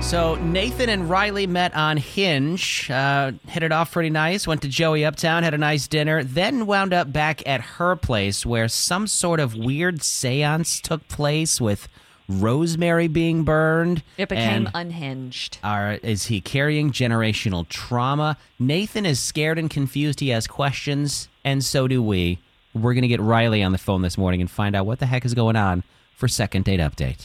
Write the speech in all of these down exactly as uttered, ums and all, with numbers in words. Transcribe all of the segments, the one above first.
So Nathan and Riley met on Hinge, uh, hit it off pretty nice, went to Joey Uptown, had a nice dinner, then wound up back at her place where some sort of weird seance took place with rosemary being burned. It became and unhinged. Are, is he carrying generational trauma? Nathan is scared and confused. He has questions, and so do we. We're going to get Riley on the phone this morning and find out what the heck is going on for Second Date Update.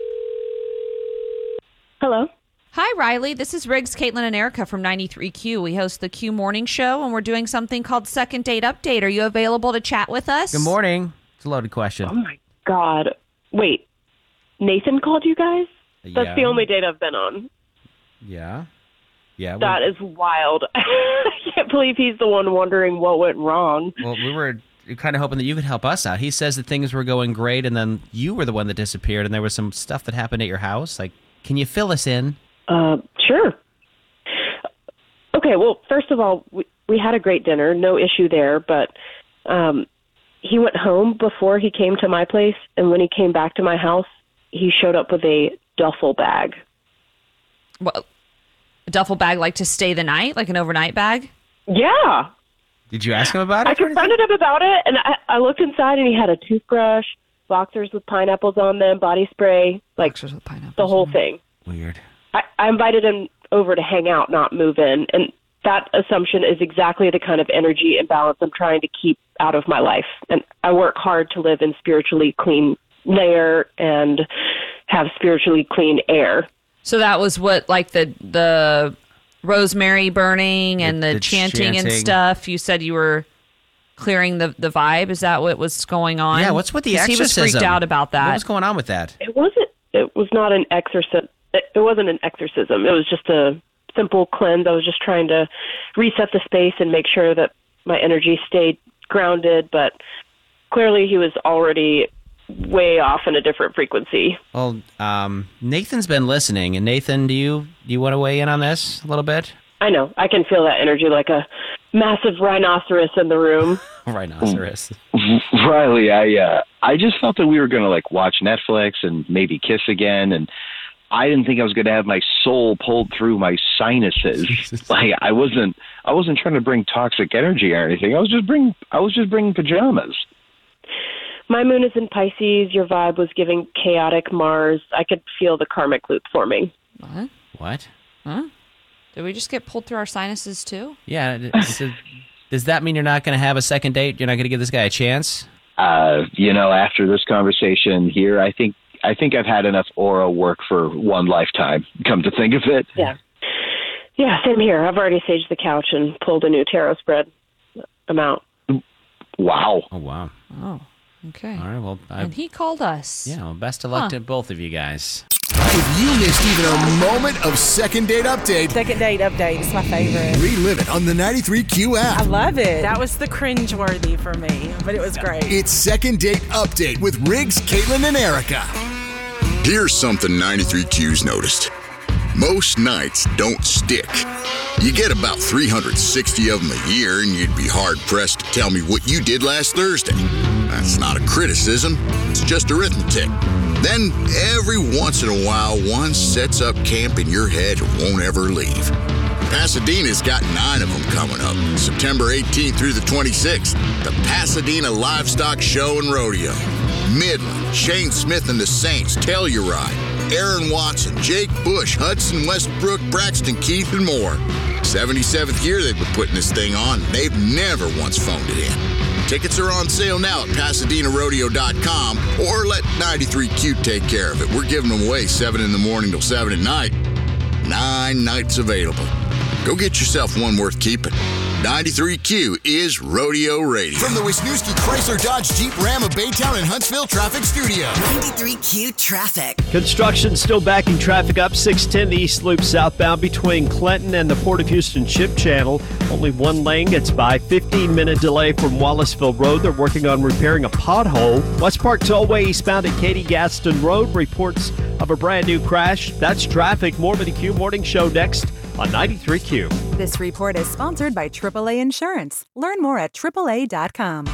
Hello. Hi, Riley. This is Riggs, Caitlin, and Erica from ninety-three Q. We host the Q Morning Show, and we're doing something called Second Date Update. Are you available to chat with us? Good morning. It's a loaded question. Oh, my God. Wait. Nathan called you guys? That's Yeah. the only date I've been on. Yeah. Yeah. That is wild. I can't believe he's the one wondering what went wrong. Well, we were kind of hoping that you could help us out. He says that things were going great, and then you were the one that disappeared, and there was some stuff that happened at your house. Like, can you fill us in? Uh, sure. Okay, well, first of all, we, we had a great dinner. No issue there, but um, he went home before he came to my place, and when he came back to my house, he showed up with a duffel bag. Well, a duffel bag like to stay the night, like an overnight bag? Yeah. Did you ask him about it? I confronted him about it, and I, I looked inside, and he had a toothbrush, boxers with pineapples on them, body spray, like Boxers with pineapples the whole on them. thing. Weird. I, I invited him over to hang out, not move in, and that assumption is exactly the kind of energy and balance I'm trying to keep out of my life. And I work hard to live in spiritually clean layer and have spiritually clean air. So that was what, like the the rosemary burning and The- the, the chanting, and chanting. stuff. You said you were clearing the, the vibe. Is that what was going on? Yeah, what's with the 'Cause exorcism? He was freaked out about that. What was going on with that? It wasn't. It was not an exorcism. It it wasn't an exorcism. It was just a simple cleanse. I was just trying to reset the space and make sure that my energy stayed grounded. But clearly, he was already way off in a different frequency. Well, um, Nathan's been listening, and Nathan, do you do you want to weigh in on this a little bit? I know. I can feel that energy like a massive rhinoceros in the room. Rhinoceros. Riley, I uh, I just felt that we were going to like watch Netflix and maybe kiss again, and I didn't think I was going to have my soul pulled through my sinuses. Like I wasn't I wasn't trying to bring toxic energy or anything. I was just bring I was just bringing pajamas. My moon is in Pisces. Your vibe was giving chaotic Mars. I could feel the karmic loop forming. What? What? Huh? Did we just get pulled through our sinuses too? Yeah. d- so does that mean you're not going to have a second date? You're not going to give this guy a chance? Uh, you know, after this conversation here, I think I think I've had enough aura work for one lifetime. Come to think of it. Yeah. Yeah, same here. I've already saged the couch and pulled a new tarot spread. I'm out. Wow. Oh, wow. Oh, okay. All right. Well, I, And he called us. yeah. Well, best of luck Huh. to both of you guys. If you missed even a moment of Second Date Update, Second Date Update is my favorite. relive it on the ninety-three Q I app. love it. That was the cringe-worthy for me, but it was great. It's Second Date Update with Riggs, Caitlin, and Erica. Here's something ninety-three Q's noticed. Most nights don't stick. You get about three hundred sixty of them a year, and you'd be hard-pressed to tell me what you did last Thursday. That's not a criticism, it's just arithmetic. Then, every once in a while, one sets up camp in your head and won't ever leave. Pasadena's got nine of them coming up, September eighteenth through the twenty-sixth. The Pasadena Livestock Show and Rodeo. Midland, Shane Smith and the Saints, Telluride, Aaron Watson, Jake Bush, Hudson Westbrook, Braxton Keith, and more. seventy-seventh year they've been putting this thing on. They've never once phoned it in. Tickets are on sale now at Pasadena Rodeo dot com or let ninety-three Q take care of it. We're giving them away seven in the morning till seven at night. Nine nights available. Go get yourself one worth keeping. ninety-three Q is Rodeo Radio. From the Wisniewski Chrysler Dodge Jeep Ram of Baytown and Huntsville Traffic Studio. ninety-three Q traffic. Construction still backing traffic up six ten, the East Loop southbound between Clinton and the Port of Houston Ship Channel. Only one lane gets by. fifteen minute delay from Wallaceville Road. They're working on repairing a pothole. West Park Tollway eastbound at Katy Gaston Road. Reports of a brand new crash. That's traffic. More of the Q Morning Show next on ninety-three Q. This report is sponsored by triple A Insurance. Learn more at triple A dot com.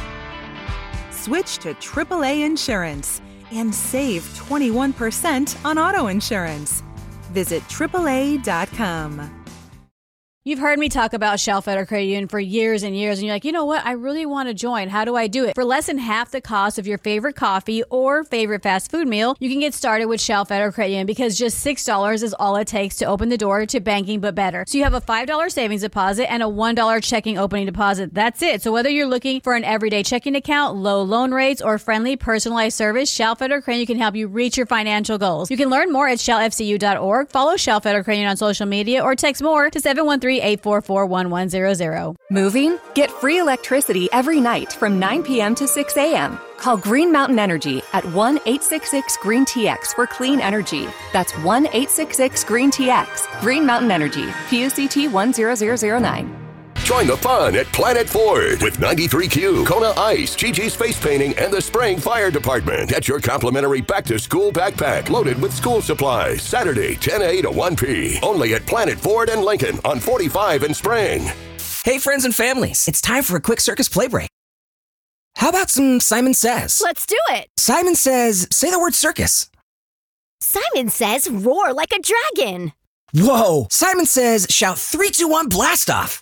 Switch to triple A Insurance and save twenty-one percent on auto insurance. Visit triple A dot com. You've heard me talk about Shell Federal Credit Union for years and years, and you're like, you know what? I really want to join. How do I do it? For less than half the cost of your favorite coffee or favorite fast food meal, you can get started with Shell Federal Credit Union because just six dollars is all it takes to open the door to banking, but better. So you have a five dollars savings deposit and a one dollar checking opening deposit. That's it. So whether you're looking for an everyday checking account, low loan rates, or friendly personalized service, Shell Federal Credit Union can help you reach your financial goals. You can learn more at shell f c u dot org, follow Shell Federal Credit Union on social media, or text more to seven one three, eight four four, one one zero zero. Moving? Get free electricity every night from nine p.m. to six a.m. Call Green Mountain Energy at one eight six six green T X for clean energy. That's one eight six six green T X. Green Mountain Energy, P U C T one zero zero zero nine. Join the fun at Planet Ford with ninety-three Q, Kona Ice, Gigi's Face Painting, and the Spraying Fire Department. Get your complimentary back-to-school backpack loaded with school supplies. Saturday, ten a to one p. Only at Planet Ford and Lincoln on forty-five and Spring. Hey, friends and families. It's time for a quick circus play break. How about some Simon Says? Let's do it. Simon Says, say the word circus. Simon Says, roar like a dragon. Whoa. Simon Says, shout three, two, one, blast off.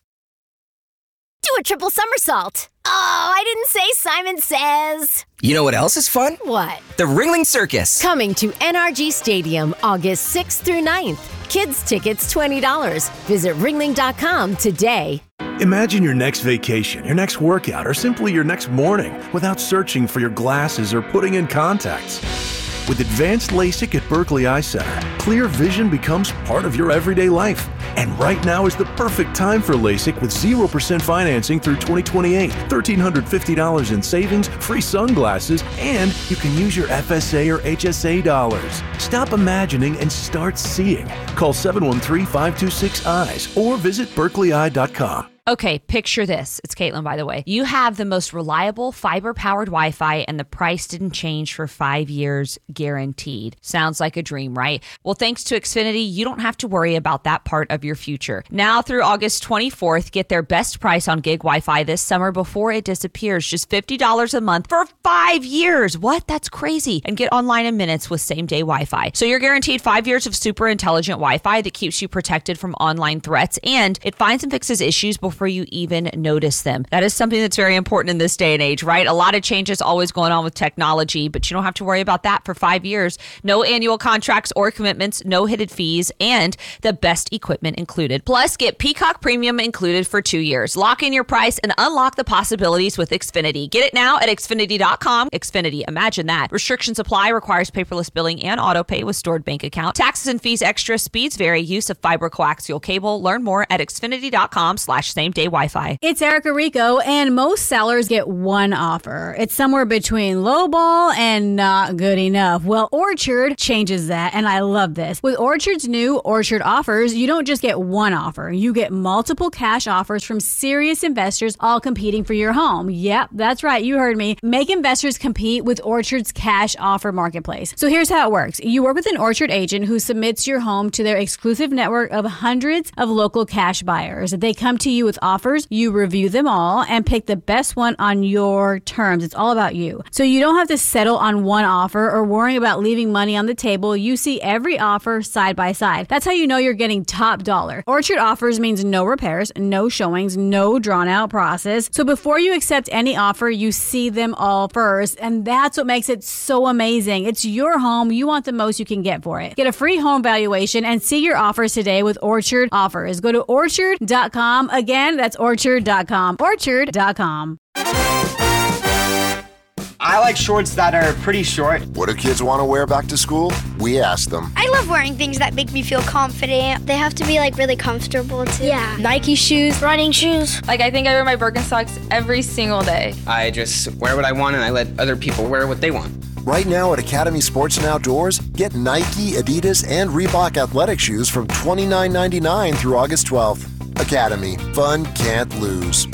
Do a triple somersault. Oh, I didn't say Simon Says. You know what else is fun? What? The Ringling Circus. Coming to N R G Stadium August sixth through ninth. Kids tickets twenty dollars. Visit ringling dot com today. Imagine your next vacation, your next workout, or simply your next morning without searching for your glasses or putting in contacts. With advanced LASIK at Berkeley Eye Center, clear vision becomes part of your everyday life. And right now is the perfect time for LASIK with zero percent financing through twenty twenty-eight, one thousand three hundred fifty dollars in savings, free sunglasses, and you can use your F S A or H S A dollars. Stop imagining and start seeing. Call seven one three, five two six, eyes or visit berkeley eye dot com. Okay, picture this. It's Caitlin, by the way. You have the most reliable fiber-powered Wi-Fi, and the price didn't change for five years, guaranteed. Sounds like a dream, right? Well, thanks to Xfinity, you don't have to worry about that part of your future. Now through August twenty-fourth, get their best price on gig Wi-Fi this summer before it disappears. Just fifty dollars a month for five years. What? That's crazy. And get online in minutes with same-day Wi-Fi. So you're guaranteed five years of super intelligent Wi-Fi that keeps you protected from online threats, and it finds and fixes issues before before you even notice them. That is something that's very important in this day and age, right? A lot of changes always going on with technology, but you don't have to worry about that for five years. No annual contracts or commitments, no hidden fees, and the best equipment included. Plus, get Peacock Premium included for two years. Lock in your price and unlock the possibilities with Xfinity. Get it now at Xfinity dot com. Xfinity, imagine that. Restrictions apply, requires paperless billing and auto pay with stored bank account. Taxes and fees extra, speeds vary, use of fiber coaxial cable. Learn more at Xfinity dot com slash same day Wi-Fi. It's Erica Rico, and most sellers get one offer. It's somewhere between lowball and not good enough. Well, Orchard changes that, and I love this. With Orchard's new Orchard offers, you don't just get one offer. You get multiple cash offers from serious investors all competing for your home. Yep, that's right. You heard me. Make investors compete with Orchard's cash offer marketplace. So here's how it works. You work with an Orchard agent who submits your home to their exclusive network of hundreds of local cash buyers. They come to you with offers, you review them all, and pick the best one on your terms. It's all about you. So you don't have to settle on one offer or worrying about leaving money on the table. You see every offer side by side. That's how you know you're getting top dollar. Orchard offers means no repairs, no showings, no drawn out process. So before you accept any offer, you see them all first, and that's what makes it so amazing. It's your home. You want the most you can get for it. Get a free home valuation and see your offers today with Orchard offers. Go to orchard dot com. Again, that's orchard dot com. orchard dot com. I like shorts that are pretty short. What do kids want to wear back to school? We ask them. I love wearing things that make me feel confident. They have to be like really comfortable too. Yeah. Nike shoes, running shoes. Like I think I wear my Birkenstocks every single day. I just wear what I want and I let other people wear what they want. Right now at Academy Sports and Outdoors, get Nike, Adidas, and Reebok athletic shoes from twenty-nine ninety-nine through August twelfth. Academy. Fun can't lose.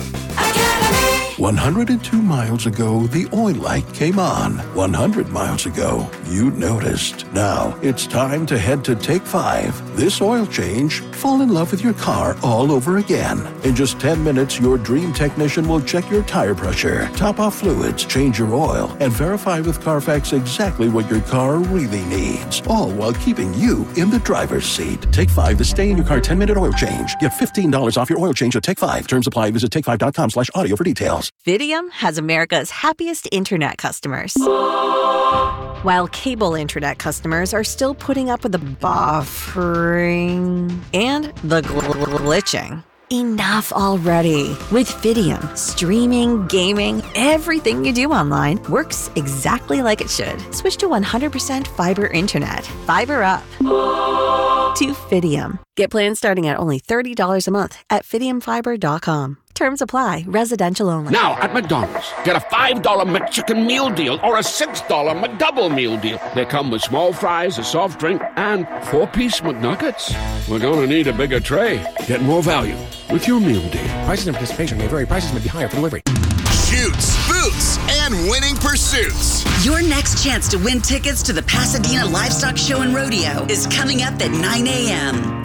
one hundred two miles ago, the oil light came on. one hundred miles ago, you noticed. Now, it's time to head to Take Five. This oil change, fall in love with your car all over again. In just ten minutes, your dream technician will check your tire pressure, top off fluids, change your oil, and verify with Carfax exactly what your car really needs. All while keeping you in the driver's seat. Take Five, the stay in your car ten minute oil change. Get fifteen dollars off your oil change at Take Five. Terms apply. Visit take five dot com slash audio for details. Fidium has America's happiest internet customers. While cable internet customers are still putting up with the buffering and the gl- glitching. Enough already. With Fidium, streaming, gaming, everything you do online works exactly like it should. Switch to one hundred percent fiber internet. Fiber up to Fidium. Get plans starting at only thirty dollars a month at fidium fiber dot com. Terms apply. Residential only. Now at McDonald's, get a five dollar McChicken meal deal or a six dollar McDouble meal deal. They come with small fries, a soft drink, and four-piece McNuggets. We're gonna need a bigger tray. Get more value with your meal deal. Prices and participation may vary. Prices may be higher for delivery. Shoots, boots, and winning pursuits. Your next chance to win tickets to the Pasadena Livestock Show and Rodeo is coming up at nine a.m.